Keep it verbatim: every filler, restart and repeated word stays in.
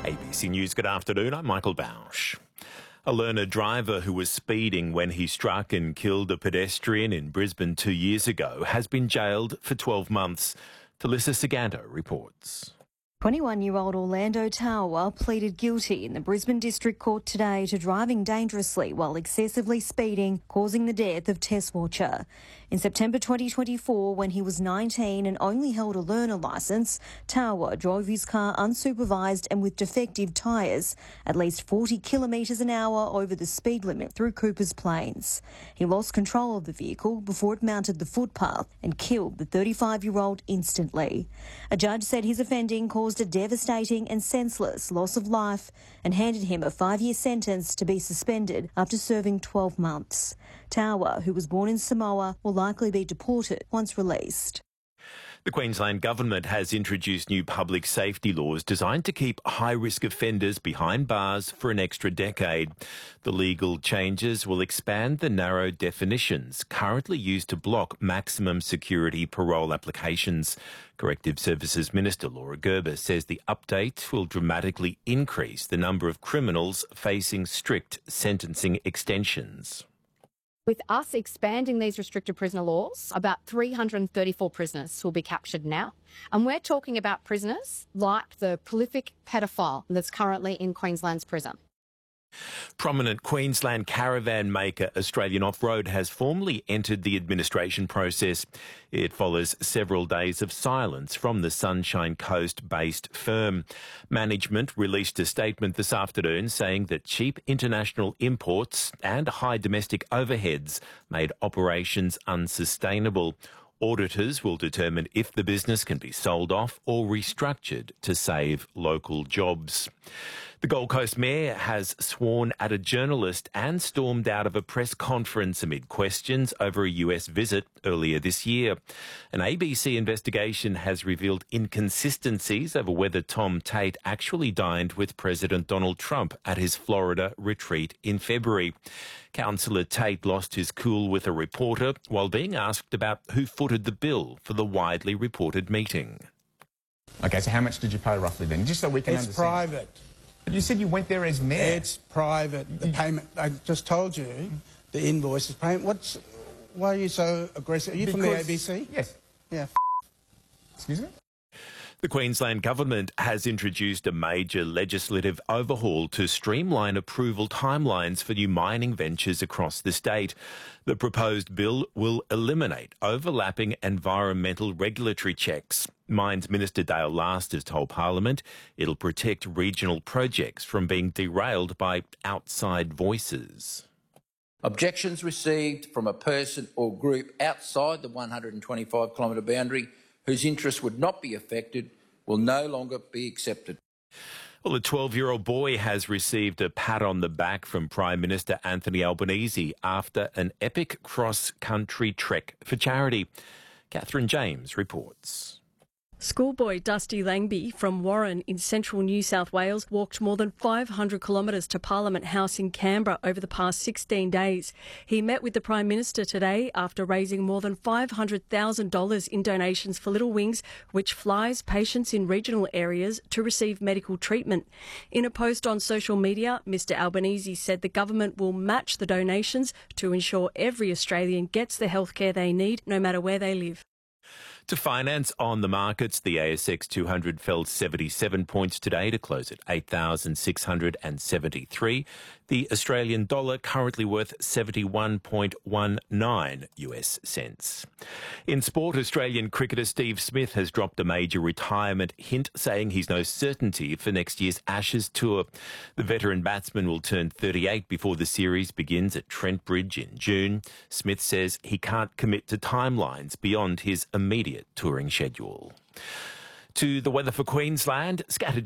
A B C News, good afternoon. I'm Michael Bausch. A learner driver who was speeding when he struck and killed a pedestrian in Brisbane two years ago has been jailed for twelve months. Talissa Saganto reports. twenty-one-year-old Orlando Tower pleaded guilty in the Brisbane District Court today to driving dangerously while excessively speeding, causing the death of Tess Watcher. In September twenty twenty-four, when he was nineteen and only held a learner licence, Tower drove his car unsupervised and with defective tyres at least forty kilometres an hour over the speed limit through Coopers Plains. He lost control of the vehicle before it mounted the footpath and killed the thirty-five-year-old instantly. A judge said his offending caused a devastating and senseless loss of life and handed him a five-year sentence to be suspended after serving twelve months. Tower, who was born in Samoa, will likely be deported once released. The Queensland Government has introduced new public safety laws designed to keep high-risk offenders behind bars for an extra decade. The legal changes will expand the narrow definitions currently used to block maximum security parole applications. Corrective Services Minister Laura Gerber says the update will dramatically increase the number of criminals facing strict sentencing extensions. With us expanding these restricted prisoner laws, about three hundred thirty-four prisoners will be captured now. And we're talking about prisoners like the prolific pedophile that's currently in Queensland's prison. Prominent Queensland caravan maker Australian Off-Road has formally entered the administration process. It follows several days of silence from the Sunshine Coast-based firm. Management released a statement this afternoon saying that cheap international imports and high domestic overheads made operations unsustainable. Auditors will determine if the business can be sold off or restructured to save local jobs. The Gold Coast Mayor has sworn at a journalist and stormed out of a press conference amid questions over a U S visit earlier this year. An A B C investigation has revealed inconsistencies over whether Tom Tate actually dined with President Donald Trump at his Florida retreat in February. Councillor Tate lost his cool with a reporter while being asked about who footed the bill for the widely reported meeting. OK, so how much did you pay roughly then? Just so we can it's understand. It's private. But you said you went there as mayor. It's private. The payment, I just told you, the invoice is payment. What's, why are you so aggressive? Are you because, from the A B C? Yes. Yeah, f Excuse me? The Queensland Government has introduced a major legislative overhaul to streamline approval timelines for new mining ventures across the state. The proposed bill will eliminate overlapping environmental regulatory checks. Mines Minister Dale Last has told Parliament it'll protect regional projects from being derailed by outside voices. Objections received from a person or group outside the one hundred twenty-five kilometre boundary whose interests would not be affected will no longer be accepted. Well, a twelve-year-old boy has received a pat on the back from Prime Minister Anthony Albanese after an epic cross-country trek for charity. Catherine James reports. Schoolboy Dusty Langby from Warren in central New South Wales walked more than five hundred kilometres to Parliament House in Canberra over the past sixteen days. He met with the Prime Minister today after raising more than five hundred thousand dollars in donations for Little Wings, which flies patients in regional areas to receive medical treatment. In a post on social media, Mr Albanese said the government will match the donations to ensure every Australian gets the healthcare they need, no matter where they live. To finance on the markets, the A S X two hundred fell seventy-seven points today to close at eight thousand six hundred seventy-three. The Australian dollar currently worth seventy-one point one nine US cents. In sport, Australian cricketer Steve Smith has dropped a major retirement hint, saying he's no certainty for next year's Ashes tour. The veteran batsman will turn thirty-eight before the series begins at Trent Bridge in June. Smith says he can't commit to timelines beyond his immediate touring schedule. To the weather for Queensland, scattered